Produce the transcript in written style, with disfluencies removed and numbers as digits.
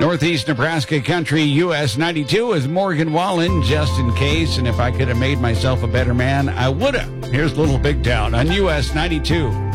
Northeast Nebraska Country, US 92 is Morgan Wallen, just in case. And if I could have made myself a better man, I would have. Here's Little Big Town on US 92.